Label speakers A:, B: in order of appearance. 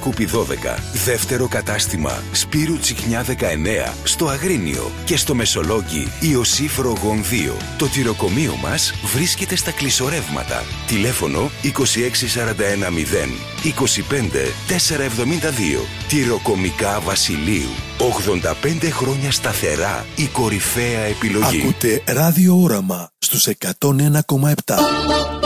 A: Σκούπι 12. Δεύτερο κατάστημα Σπύρου Τσιχνιά 19 στο Αγρίνιο και στο Μεσολόγγι Ιωσήφ Ρογών 2. Το τυροκομείο μας βρίσκεται στα Κλεισορεύματα. Τηλέφωνο 26410 25 472. Τυροκομικά Βασιλείου. 85 χρόνια σταθερά η κορυφαία επιλογή.
B: Ακούτε Ράδιο Όραμα στους 101,7.